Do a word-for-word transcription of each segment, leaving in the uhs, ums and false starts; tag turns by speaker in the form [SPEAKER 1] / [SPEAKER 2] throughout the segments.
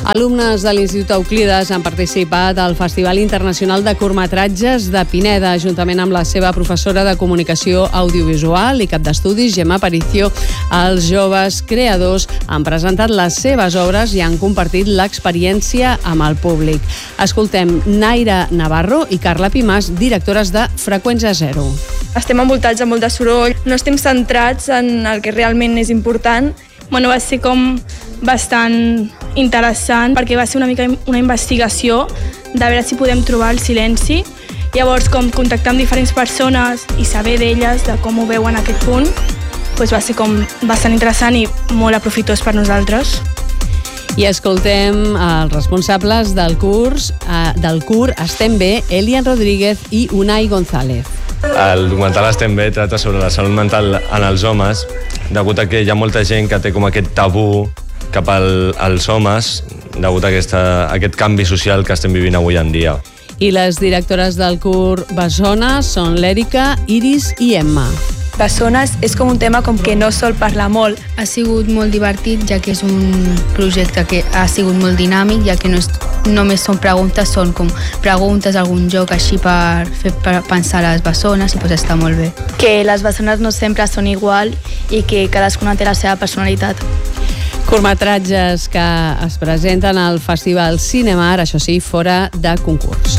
[SPEAKER 1] Alumnes de l'Institut Euclides han participat al Festival Internacional de Curtmetratges de Pineda, juntament amb la seva professora de Comunicació Audiovisual i cap d'estudis, Gemma Aparicio. Els joves creadors han presentat les seves obres i han compartit l'experiència amb el públic. Escoltem Naira Navarro i Carla Pimàs, directores de Freqüència Zero.
[SPEAKER 2] Estem envoltats de molt de soroll, no estem centrats en el que realment és important.
[SPEAKER 3] Bueno, va ser com bastant interessant perquè va ser una mica una investigació de veure si podem trobar el silenci. Llavors, com contactar amb diferents persones i saber d'elles, de com ho veuen aquest punt, doncs va ser com bastant interessant i molt aprofitós per nosaltres.
[SPEAKER 1] I escoltem els responsables del curs, eh, del cur Estem Bé, Elian Rodríguez i Unai González.
[SPEAKER 4] El documental Estem Bé tracta sobre la salut mental en els homes, degut a que hi ha molta gent que té com aquest tabú cap al, als homes, degut a, aquesta, a aquest canvi social que estem vivint avui en dia.
[SPEAKER 1] I les directores del cur Bessona són l'Èrica, Iris i Emma.
[SPEAKER 2] Bessones és com un tema com que no sol parlar molt.
[SPEAKER 5] Ha sigut molt divertit, ja que és un projecte que ha sigut molt dinàmic, ja que no és, només són preguntes, són com preguntes, algun joc així per fer per pensar les bessones i doncs està molt bé.
[SPEAKER 6] Que les bessones no sempre són igual i que cadascuna té la seva personalitat.
[SPEAKER 1] Curtmetratges que es presenten al Festival Cinemar, això sí, fora de concurs.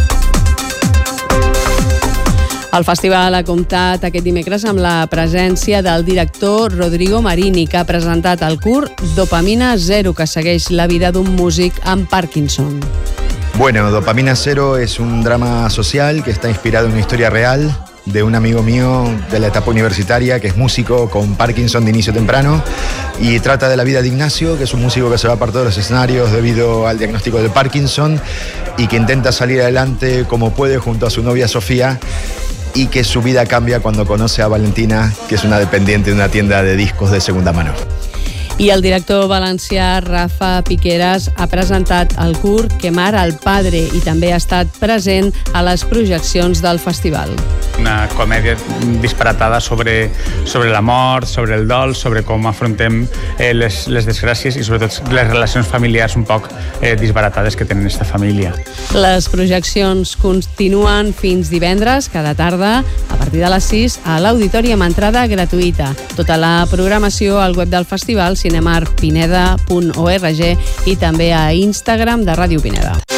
[SPEAKER 1] El festival ha comptat aquest dimecres amb la presència del director Rodrigo Marini, que ha presentat el curt Dopamina Zero, que segueix la vida d'un músic amb Parkinson.
[SPEAKER 7] Bueno, Dopamina Zero es un drama social que está inspirado en una historia real de un amigo mío de la etapa universitaria que es músico con Parkinson de inicio temprano y trata de la vida de Ignacio, que es un músico que se va por todos los escenarios debido al diagnóstico de Parkinson y que intenta salir adelante como puede junto a su novia Sofía, y que su vida cambia cuando conoce a Valentina, que es una dependiente de una tienda de discos de segunda mano.
[SPEAKER 1] I el director valencià Rafa Piqueras ha presentat el curt Quemar al Padre i també ha estat present a les projeccions del festival.
[SPEAKER 8] Una comèdia disparatada sobre, sobre la mort, sobre el dol, sobre com afrontem eh, les, les desgràcies i sobretot les relacions familiars un poc eh, disbaratades que tenen aquesta família.
[SPEAKER 1] Les projeccions continuen fins divendres, cada tarda, a partir de les sis, a l'auditori amb entrada gratuïta. Tota la programació al web del festival cinemar pineda punt org i també a Instagram de Ràdio Pineda.